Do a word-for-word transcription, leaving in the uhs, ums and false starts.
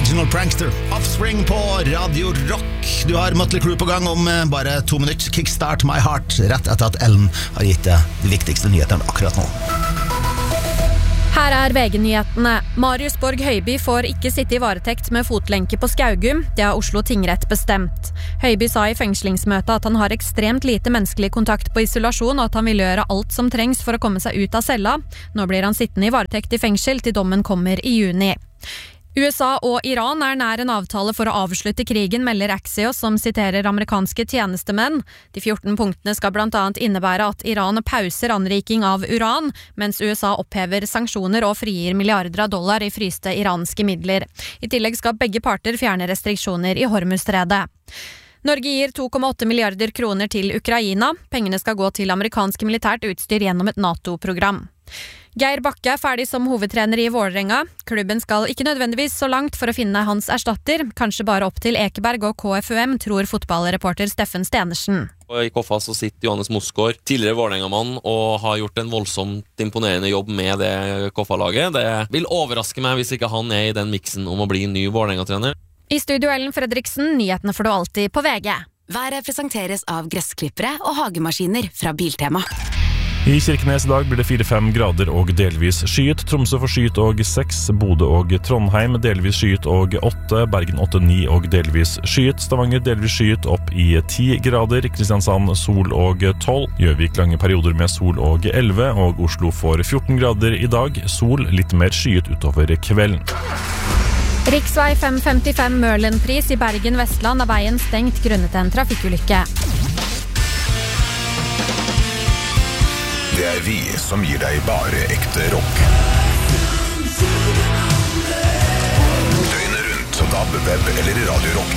Original Prankster, Offspring på Radio Rock. Du har Mötley Crüe på gang om bare to minutter. Kickstart My Heart, rett etter at Ellen har gitt deg de viktigste nyhetene akkurat nå. Her er V G-nyhetene. Marius Borg Høiby får ikke sitte i varetekt med fotlenke på Skaugum. Det har Oslo tingrett bestemt. Høiby sa i fengslingsmøtet at han har ekstremt lite menneskelig kontakt på isolasjon, og at han vil gjøre alt som trengs for å komme seg ut av cella. Nå blir han sittende i varetekt i fengsel til dommen kommer i juni. U S A og Iran er nær en avtale for å avslutte krigen, melder Axios, som siterer amerikanske tjenestemenn. De fjorten punktene skal blant annet innebære at Iran pauser anriking av uran, mens U S A opphever sanksjoner og frigir milliarder av dollar i fryste iranske midler. I tillegg skal begge parter fjerne restriksjoner i Hormuzstredet. Norge gir to komma åtte milliarder kroner til Ukraina. Pengene skal gå til amerikansk militært utstyr gjennom et NATO-program. Geir Bakke er ferdig som hovedtrener i Vålerenga. Klubben skal ikke nødvendigvis så langt for å finne hans erstatter, kanskje bare opp til Ekeberg og K F U M, tror fotballreporter Steffen Stenersen. I Koffa så sitter Johannes Mosgaard, tidligere Vålerenga-mann, og har gjort en voldsomt imponerende jobb med det Koffa-laget. Det vil overraske meg hvis ikke han er i den miksen om å bli ny Vålerenga-trener. I studio Ellen Fredriksen, nyhetene får du alltid på V G. Været presenteres av gressklippere og hagemaskiner fra Biltema. I Kirkenes i dag blir det fire til fem grader og delvis skyet. Tromsø får skyet og seks, Bodø og Trondheim delvis skyet og åtte, Bergen åtte til ni og delvis skyet, Stavanger delvis skyet opp i ti grader, Kristiansand sol og tolv, Gjøvik lange perioder med sol og elleve, og Oslo får fjorten grader i dag, sol litt mer skyet utover kvelden. Riksvei fem femtifem Møhlenpris i Bergen, Vestland er veien stengt grunnet en trafikkulykke. Det er vi som gir deg bare ekte rock. Døgnet rundt, D A B, web eller Radio Rock